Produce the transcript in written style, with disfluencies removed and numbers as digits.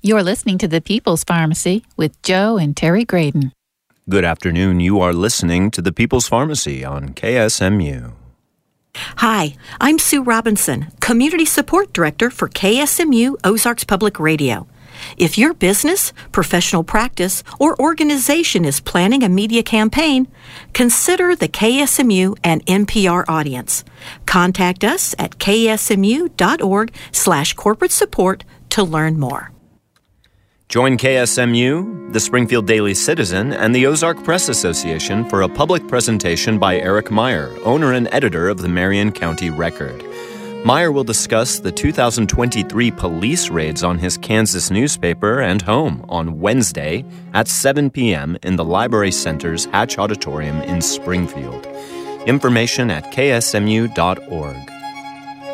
You're listening to The People's Pharmacy with Joe and Terry Graydon. Good afternoon. You are listening to The People's Pharmacy on KSMU. Hi, I'm Sue Robinson, Community Support Director for KSMU Ozarks Public Radio. If your business, professional practice, or organization is planning a media campaign, consider the KSMU and NPR audience. Contact us at ksmu.org/corporate support to learn more. Join KSMU, the Springfield Daily Citizen, and the Ozark Press Association for a public presentation by Eric Meyer, owner and editor of the Marion County Record. Meyer will discuss the 2023 police raids on his Kansas newspaper and home on Wednesday at 7 p.m. in the Library Center's Hatch Auditorium in Springfield. Information at ksmu.org.